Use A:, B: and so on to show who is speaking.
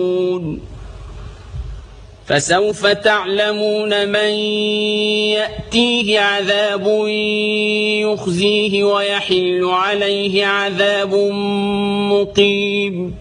A: فسوف تعلمون من يأتيه عذاب يخزيه ويحل عليه عذاب مقيم.